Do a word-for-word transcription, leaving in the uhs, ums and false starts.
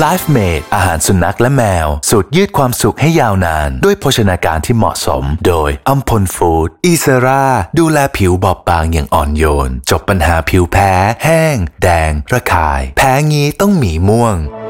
Life Made อาหารสุนัขและแมวสูตรยืดความสุขให้ยาวนานด้วยโภชนาการที่เหมาะสมโดยอัมพลฟู้ดอีเซราดูแลผิวบอบบางอย่างอ่อนโยนจบปัญหาผิวแพ้แห้งแดงระคายแพ้งี้ต้องหมีม่วง